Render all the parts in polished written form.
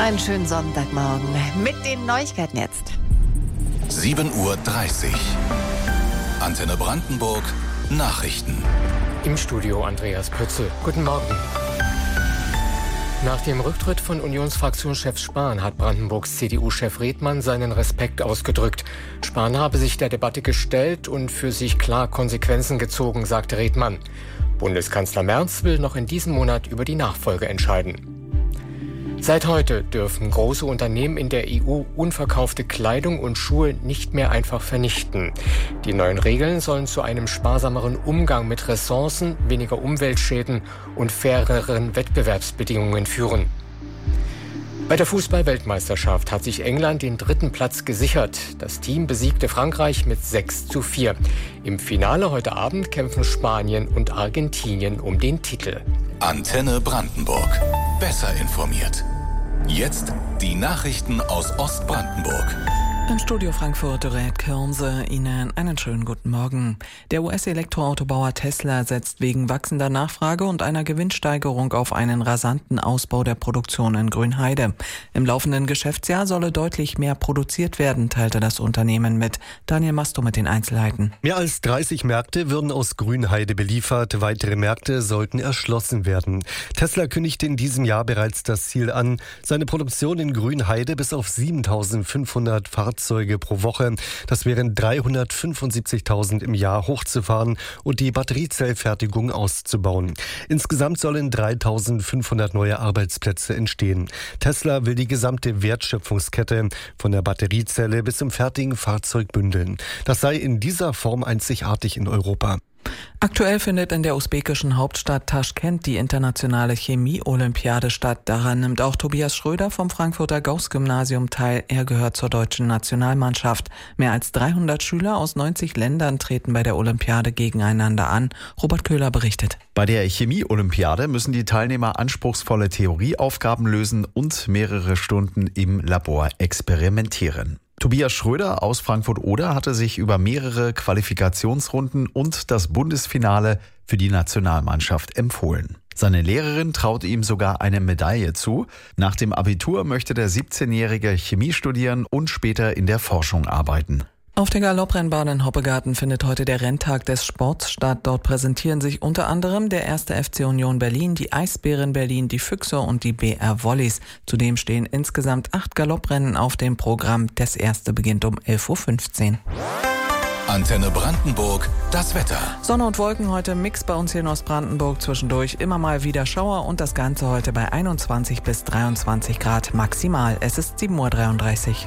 Einen schönen Sonntagmorgen mit den Neuigkeiten jetzt. 7:30 Uhr. Antenne Brandenburg. Nachrichten. Im Studio Andreas Pützel. Guten Morgen. Nach dem Rücktritt von Unionsfraktionschef Spahn hat Brandenburgs CDU-Chef Redmann seinen Respekt ausgedrückt. Spahn habe sich der Debatte gestellt und für sich klar Konsequenzen gezogen, sagte Redmann. Bundeskanzler Merz will noch in diesem Monat über die Nachfolge entscheiden. Seit heute dürfen große Unternehmen in der EU unverkaufte Kleidung und Schuhe nicht mehr einfach vernichten. Die neuen Regeln sollen zu einem sparsameren Umgang mit Ressourcen, weniger Umweltschäden und faireren Wettbewerbsbedingungen führen. Bei der Fußball-Weltmeisterschaft hat sich England den 3. Platz gesichert. Das Team besiegte Frankreich mit 6:4. Im Finale heute Abend kämpfen Spanien und Argentinien um den Titel. Antenne Brandenburg. Besser informiert. Jetzt die Nachrichten aus Ostbrandenburg. Im Studio Frankfurt Red Kirnse, Ihnen einen schönen guten Morgen. Der US-Elektroautobauer Tesla setzt wegen wachsender Nachfrage und einer Gewinnsteigerung auf einen rasanten Ausbau der Produktion in Grünheide. Im laufenden Geschäftsjahr solle deutlich mehr produziert werden, teilte das Unternehmen mit. Daniel Masto mit den Einzelheiten. Mehr als 30 Märkte würden aus Grünheide beliefert, weitere Märkte sollten erschlossen werden. Tesla kündigte in diesem Jahr bereits das Ziel an, seine Produktion in Grünheide bis auf 7.500 Fahrzeuge pro Woche, das wären 375.000 im Jahr, hochzufahren und die Batteriezellfertigung auszubauen. Insgesamt sollen 3.500 neue Arbeitsplätze entstehen. Tesla will die gesamte Wertschöpfungskette von der Batteriezelle bis zum fertigen Fahrzeug bündeln. Das sei in dieser Form einzigartig in Europa. Aktuell findet in der usbekischen Hauptstadt Taschkent die internationale Chemie-Olympiade statt. Daran nimmt auch Tobias Schröder vom Frankfurter Gauß-Gymnasium teil. Er gehört zur deutschen Nationalmannschaft. Mehr als 300 Schüler aus 90 Ländern treten bei der Olympiade gegeneinander an. Robert Köhler berichtet. Bei der Chemie-Olympiade müssen die Teilnehmer anspruchsvolle Theorieaufgaben lösen und mehrere Stunden im Labor experimentieren. Tobias Schröder aus Frankfurt-Oder hatte sich über mehrere Qualifikationsrunden und das Bundesfinale für die Nationalmannschaft empfohlen. Seine Lehrerin traut ihm sogar eine Medaille zu. Nach dem Abitur möchte der 17-Jährige Chemie studieren und später in der Forschung arbeiten. Auf der Galopprennbahn in Hoppegarten findet heute der Renntag des Sports statt. Dort präsentieren sich unter anderem der 1. FC Union Berlin, die Eisbären Berlin, die Füchse und die BR Wollis. Zudem stehen insgesamt 8 Galopprennen auf dem Programm. Das erste beginnt um 11:15 Uhr. Antenne Brandenburg, das Wetter. Sonne und Wolken heute Mix bei uns hier in Ostbrandenburg. Zwischendurch immer mal wieder Schauer und das Ganze heute bei 21 bis 23 Grad maximal. Es ist 7:33 Uhr.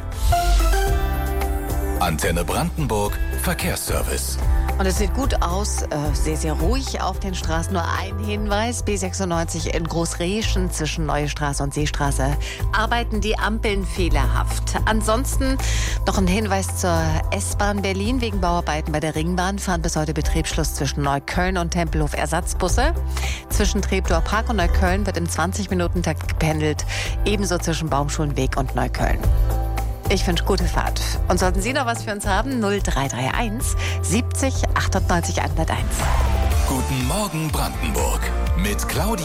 Antenne Brandenburg, Verkehrsservice. Und es sieht gut aus, sehr, sehr ruhig auf den Straßen. Nur ein Hinweis, B96 in Großreschen zwischen Neue Straße und Seestraße arbeiten die Ampeln fehlerhaft. Ansonsten noch ein Hinweis zur S-Bahn Berlin. Wegen Bauarbeiten bei der Ringbahn fahren bis heute Betriebsschluss zwischen Neukölln und Tempelhof Ersatzbusse. Zwischen Treptower Park und Neukölln wird im 20-Minuten-Takt gependelt. Ebenso zwischen Baumschulenweg und Neukölln. Ich wünsche gute Fahrt. Und sollten Sie noch was für uns haben, 0331 70 98 101. Guten Morgen Brandenburg mit Claudia.